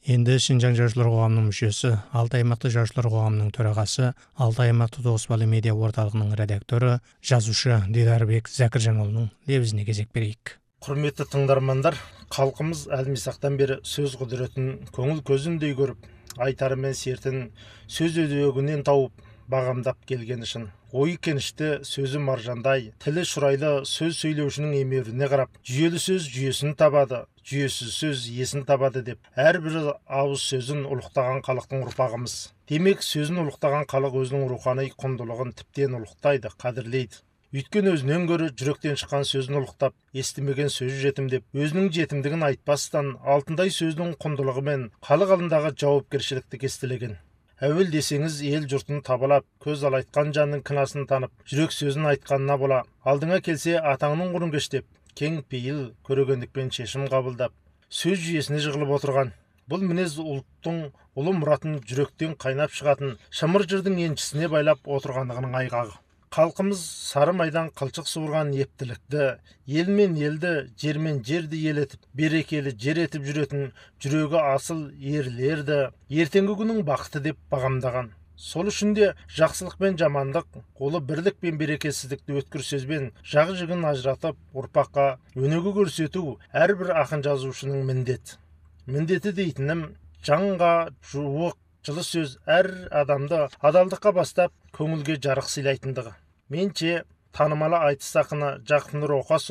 Енді Шинжаң жазушылар қоғамының мүшесі, Алтай аймақты жазушылар қоғамының төрағасы, Алтай аймақты Тоғызбалы медиа орталығының редакторы, жазушы Дидарбек Зәкіржанұлының лебізіне кезек берейік. Құрметті тыңдармандар, халқымыз әлмисақтан бері сөз құдіретін көңіл көзіндей көріп, айтары мен сертін сөз өдегінен тауып, бағамдап келген үшін. Ойы кенішті, сөзі маржандай, тілі шұрайлы сөз сөйлеушінің емеуріне қарап, жүйелі сөз жүйесін табады, жүйесіз сөз есін табады деп, әрбір ауыз сөзін ұлықтаған халықтың ұрпағымыз. Демек, сөзін ұлықтаған халық өзінің рухани құндылығын тіптен ұлықтайды, қадірлейді. Өйткені өзінен гөрі жүректен шыққан сөзін ұлықтап, естімеген сөзі жетімдеп, өзінің жетімдігін айтпастан, алтындай сөздің құндылығы мен халық алдындағы жауапкершілікті кестелеген. Әуел десеңіз ел жұртын табалап, көз алайтқан жанның кінәсін танып, жүрек сөзін айтқанына бола, алдыңа келсе атаңның құрын кештеп, кең пейіл көрегендікпен шешім қабылдап, сөз жүйесіне жығылып отырған. Бұл мінез ұлттың ұлы мұратын жүректен қайнап шығатын шымыр жырдың еншісіне байлап отырғандығының айғағы. Халқымыз сары майдан қылшық суырған ептілікті, ел мен елді, жер мен жерді ел етіп, берекелі жер етіп жүретін жүрегі асыл ерлерді ертеңгі күннің бақыты деп бағамдаған. Сол үшін де жақсылық пен жамандық, ұлы бірлік пен берекесіздікті өткір сөзбен жағы жігін ажыратып, ұрпаққа өнеге көрсету әрбір ақын жазушының міндеті дейтінім, жанға жуық жылы сөз әр адамды адалдыққа бастап көңілге жарық сыйлайтындығы. Менше танымалы айтыс ақыны Жақсынұр Оқасұлы